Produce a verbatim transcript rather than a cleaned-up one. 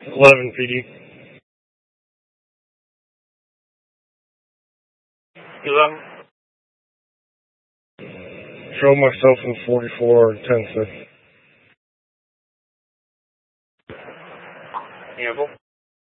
eleven P D. eleven. Show myself in forty-four ten six. Cancel.